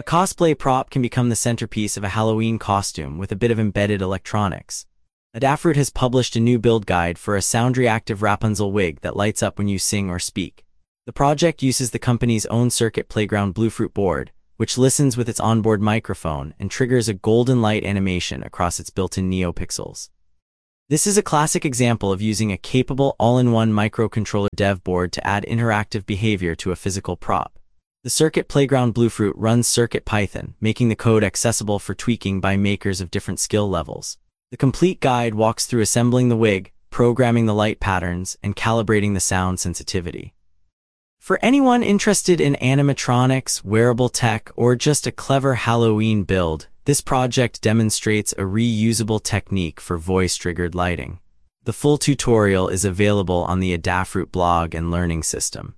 cosplay prop can become the centerpiece of a Halloween costume with a bit of embedded electronics. Adafruit has published a new build guide for a sound-reactive Rapunzel wig that lights up when you sing or speak. The project uses the company's own Circuit Playground Bluefruit board, which listens with its onboard microphone and triggers a golden light animation across its built-in NeoPixels. This is a classic example of using a capable all-in-one microcontroller dev board to add interactive behavior to a physical prop. The Circuit Playground Bluefruit runs CircuitPython, making the code accessible for tweaking by makers of different skill levels. The complete guide walks through assembling the wig, programming the light patterns, and calibrating the sound sensitivity. For anyone interested in animatronics, wearable tech, or just a clever Halloween build, this project demonstrates a reusable technique for voice-triggered lighting. The full tutorial is available on the Adafruit blog and learning system.